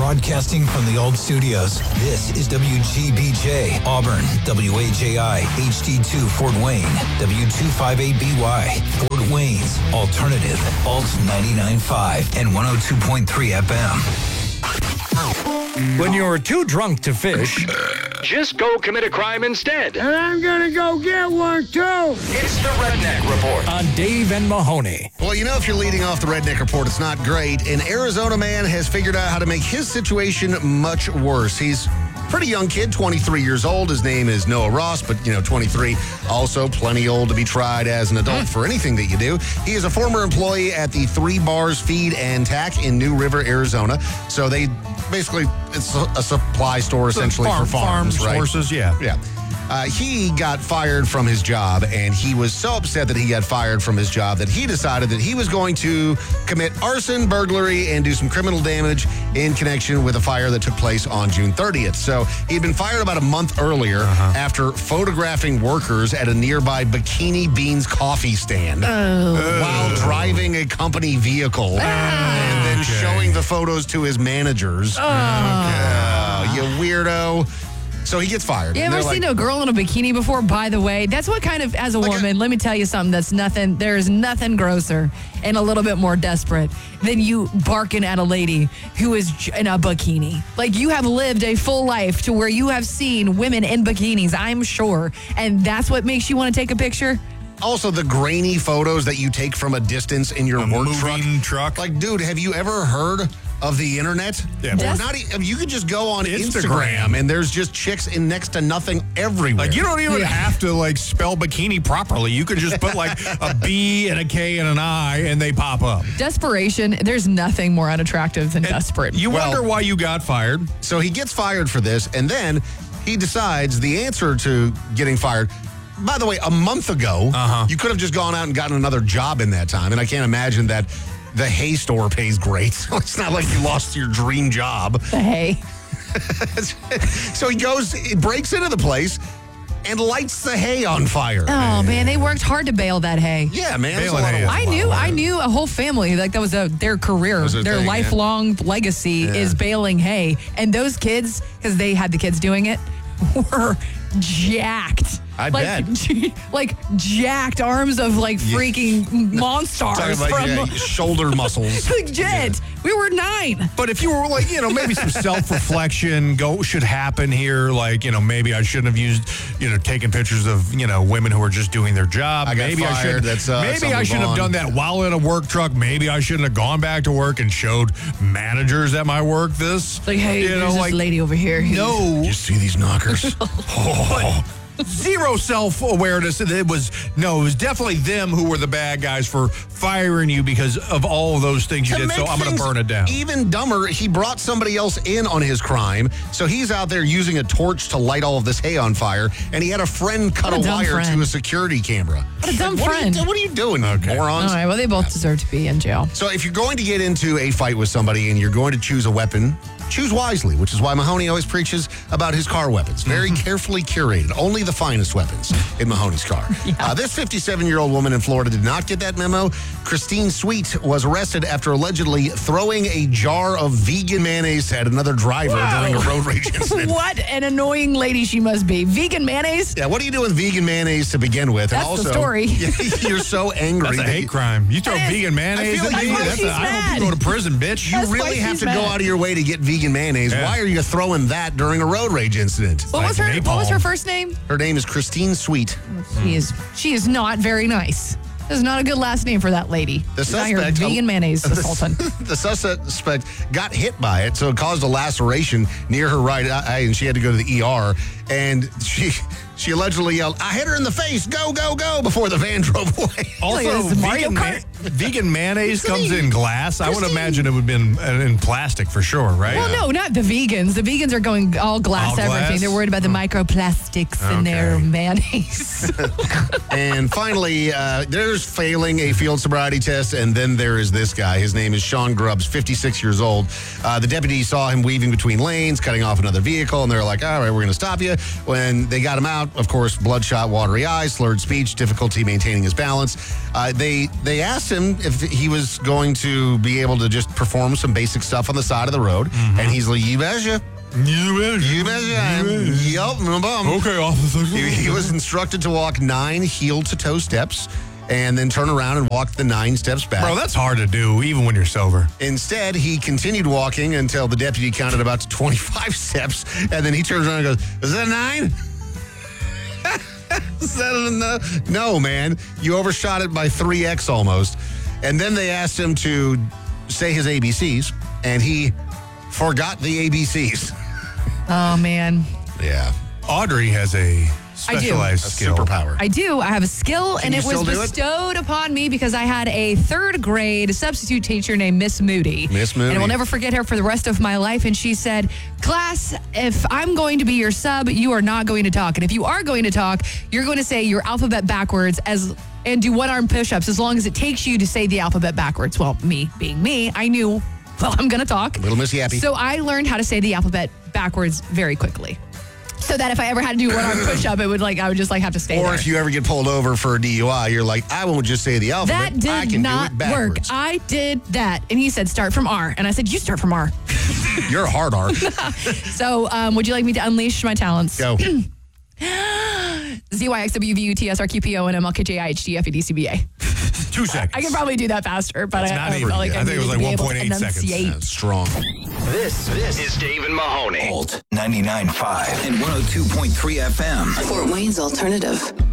Broadcasting from the old studios, this is WGBJ, Auburn, WAJI, HD2, Fort Wayne, W258BY, Fort Wayne's Alternative, Alt 99.5 and 102.3 FM. When you're too drunk to fish, just go commit a crime instead. And I'm gonna go get one too. It's the Redneck Report on Dave and Mahoney. Well, you know, if you're leading off the Redneck Report, it's not great. An Arizona man has figured out how to make his situation much worse. He's a pretty young kid, 23 years old. His name is Noah Ross, but, 23, also plenty old to be tried as an adult for anything that you do. He is a former employee at the 3 Bars Feed and Tack in New River, Arizona. So they basically, it's a supply store essentially for farms, right? Horses, yeah. Yeah. He got fired from his job, and he was so upset that he got fired from his job that he decided that he was going to commit arson, burglary, and do some criminal damage in connection with a fire that took place on June 30th. So he'd been fired about a month earlier after photographing workers at a nearby Bikini Beans coffee stand while driving a company vehicle and then showing the photos to his managers. You weirdo. So he gets fired. You ever seen a girl in a bikini before, by the way? That's what kind of, as a woman, let me tell you something there's nothing grosser and a little bit more desperate than you barking at a lady who is in a bikini. Like, you have lived a full life to where you have seen women in bikinis, I'm sure. And that's what makes you want to take a picture? Also, the grainy photos that you take from a distance in your work truck. Like, dude, have you ever heard of the internet? Yeah, you could just go on Instagram and there's just chicks in next to nothing everywhere. Like, you don't even have to spell bikini properly. You could just put a B and a K and an I and they pop up. Desperation, there's nothing more unattractive than desperate. You wonder why you got fired. So he gets fired for this, and then he decides the answer to getting fired. By the way, a month ago, you could have just gone out and gotten another job in that time, and I can't imagine that the hay store pays great. So it's not like you lost your dream job. The hay. So he breaks into the place and lights the hay on fire. Oh, man, they worked hard to bale that hay. Yeah, man. I knew a whole family, that was their career. Their lifelong legacy is baling hay. And those kids, because they had the kids doing it, were jacked. I bet. Jacked arms of freaking monsters. Shoulder muscles. Legit. We were 9. But if you were maybe some self-reflection should happen here. Maybe I shouldn't have used, taking pictures of, women who are just doing their job. Maybe I shouldn't have done that while in a work truck. Maybe I shouldn't have gone back to work and showed managers at my work this. Hey, there's this lady over here. No. You see these knockers? Zero self-awareness. It was definitely them who were the bad guys for firing you because of all of those things you did. So I'm going to burn it down. Even dumber, he brought somebody else in on his crime. So he's out there using a torch to light all of this hay on fire, and he had a friend cut a wire to a security camera. What a dumb friend. What are you doing, morons? All right, well, they both deserve to be in jail. So if you're going to get into a fight with somebody and you're going to choose a weapon, choose wisely, which is why Mahoney always preaches about his car weapons. Very carefully curated. Only the finest weapons in Mahoney's car. This 57-year-old woman in Florida did not get that memo. Christine Sweet was arrested after allegedly throwing a jar of vegan mayonnaise at another driver during a road rage incident. What an annoying lady she must be. Vegan mayonnaise? Yeah, what do you do with vegan mayonnaise to begin with? That's and also, the story. You're so angry. That's a hate crime. You throw vegan mayonnaise at me? I hope you go to prison, bitch. You really have to go out of your way to get vegan mayonnaise. Yeah. Why are you throwing that during a road rage incident? What was her first name? Her name is Christine Sweet. She is not very nice. That's not a good last name for that lady. The suspect, vegan mayonnaise assaultant. The suspect got hit by it, so it caused a laceration near her right eye, and she had to go to the ER. And she allegedly yelled, "I hit her in the face! Go, go, go!" before the van drove away. Also, vegan mayonnaise comes in glass. I would imagine it would have been in plastic for sure, right? Well, no, not the vegans. The vegans are going all glass everything. They're worried about the microplastics in their mayonnaise. And finally, there's failing a field sobriety test, and then there is this guy. His name is Sean Grubbs, 56 years old. The deputy saw him weaving between lanes, cutting off another vehicle, and they're like, all right, we're going to stop you. When they got him out, of course, bloodshot, watery eyes, slurred speech, difficulty maintaining his balance. They asked him if he was going to be able to just perform some basic stuff on the side of the road. And he's like, you betcha. You betcha. Yup, no problem. Okay, officer. He was instructed to walk 9 heel-to-toe steps and then turn around and walk the 9 steps back. Bro, that's hard to do, even when you're sober. Instead, he continued walking until the deputy counted about 25 steps, and then he turns around and goes, is that 9? Is that enough? No, man. You overshot it by 3x almost. And then they asked him to say his ABCs, and he forgot the ABCs. Oh, man. Yeah. Audrey has a specialized skill. Superpower. I do. I have a skill, and you it was still do it? bestowed upon me because I had a 3rd grade substitute teacher named Miss Moody. Miss Moody. And I will never forget her for the rest of my life. And she said, class, if I'm going to be your sub, you are not going to talk. And if you are going to talk, you're going to say your alphabet backwards and do 1-arm push-ups as long as it takes you to say the alphabet backwards. Well, me being me, I knew, well, I'm going to talk. Little Miss Yappy. So I learned how to say the alphabet backwards very quickly. So that if I ever had to do 1-arm push-up, I would just have to stay Or there. if you ever get pulled over for a DUI, you're like, I won't just say the alphabet. That I did can not do it work. backwards. I did that. And he said, start from R. And I said, you start from R. You're a hard R. So would you like me to unleash my talents? Go. ZYXWVUTSRQPONMLKJIHDFEDCBA. 2 seconds. I can probably do that faster, but I not feel even. like I think it was like 1.8 seconds. Yeah, strong. This is Dave and Mahoney. Alt 99.5 and 102.3 FM. Fort Wayne's alternative.